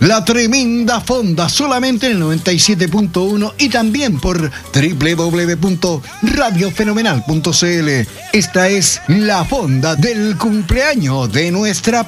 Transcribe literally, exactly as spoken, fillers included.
La tremenda fonda, solamente en el noventa y siete punto uno y también por doble u doble u doble u punto radio fenomenal punto c l. Esta es la fonda del cumpleaños de nuestra